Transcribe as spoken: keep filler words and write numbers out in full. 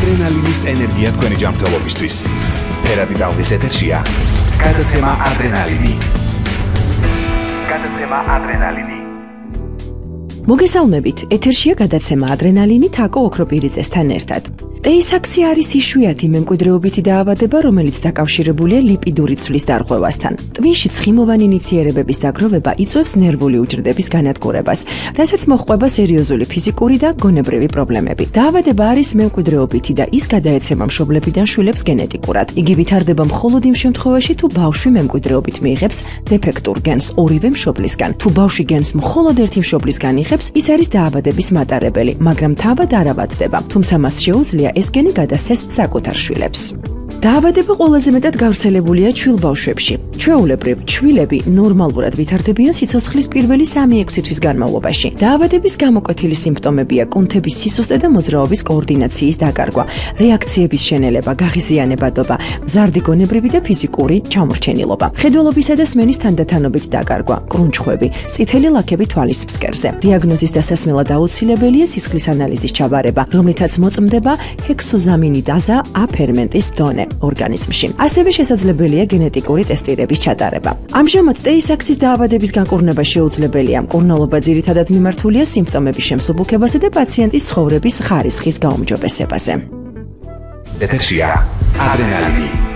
ადრენალინის ენერგია თქვენი ჯანმრთელობისთვის. ფერადი ტალღის ეთერშია გადაცემა ადრენალინი. გადაცემა ადრენალინი. მოგესალმებით, ეთერშია გადაცემა ადრენალინი თაკო ოქროპირიძესთან ერთად. ტეისაქსი არის იშვიათი მემკვიდრეობითი დაავადება, რომელიც დაკავშირებულია ლიპიდური ცვლის დარღვევასთან. ტვინში ცხიმოვანი ნივთიერებების დაგროვება იწვევს ნერვული უჯრედების განადგურებას, რასაც მოჰყვება სერიოზული ფიზიკური და გონებრივი პრობლემები. დაავადება არის მემკვიდრეობითი და ის გადაეცემა მშობლებიდან შვილებს გენეტიკურად. იგი ვითარდება მხოლოდ იმ შემთხვევაში, თუ ბავშვი მემკვიდრეობით მიიღებს დეფექტურ გენს ორივე მშობლისგან. თუ ბავშვი გენს მხოლოდ ერთი მშობლისგან იღებს, ის არის დაავადების მატარებელი, მაგრამ თავად არ ავადდება. თუმცა მას შეუძლია ეს გენი გადასცეს საკუთარ შვილებს. დაავადება ყველაზე მეტად გავრცელებულია ჩვილ ბავშვებში. ჩვეულებრივ, ჩვილები ნორმალურად ვითარდებიან სიცოცხლის პირველი სამი ექვსი თვის განმავლობაში. დაავადების გამოკვეთილი სიმპტომებია კუნთების სისუსტე და მოძრაობის კოორდინაციის დაკარგვა, რეაქციების შენელება, გაღიზიანებადობა, მზარდი გონებრივი და ფიზიკური ჩამორჩენილობა, ხედველობისა და სმენის თანდათანობით დაკარგვა, კრუნჩხვები, წითელი ლაქები თვალის ფსკერზე. დიაგნოზის დასასმელად აუცილებელია სისხლის ანალიზის ჩაბარება, რომლითაც მოწმდება ჰექსოზამინიდაზა A ფერმენტის დონე ორგანიზმში. ასევე შესაძლებელია გენეტიკური ტესტირების ჩატარება. ამჟამად ტეისაქსის დაავადების განკურნება შეუძლებელია. მკურნალობა ძირითადად მიმართულია სიმპტომების შემსუბუქებაზე და პაციენტის ცხოვრების ხარისხის გაუმჯობესებაზე. ეთერშია ადრენალინი.